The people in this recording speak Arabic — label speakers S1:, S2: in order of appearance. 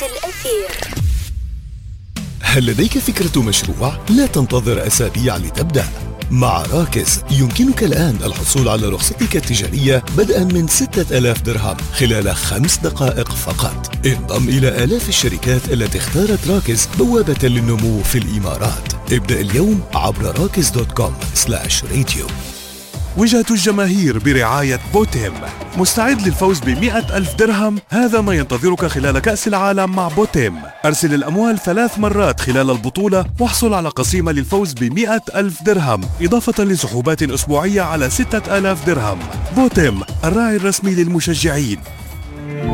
S1: الأثير.
S2: هل لديك فكرة مشروع؟ لا تنتظر أسابيع لتبدأ. مع راكز يمكنك الآن الحصول على رخصتك التجارية بدءا من 6000 درهم خلال 5 دقائق فقط. انضم إلى آلاف الشركات التي اختارت راكز بوابة للنمو في الإمارات. ابدأ اليوم عبر rakis.com/radio.
S3: وجهة الجماهير برعاية بوتيم. مستعد للفوز ب100,000 درهم؟ هذا ما ينتظرك خلال كأس العالم مع بوتيم. أرسل الأموال 3 مرات خلال البطولة واحصل على قسيمة للفوز ب100,000 درهم إضافة لسحوبات أسبوعية على 6000 درهم. بوتيم، الراعي الرسمي للمشجعين.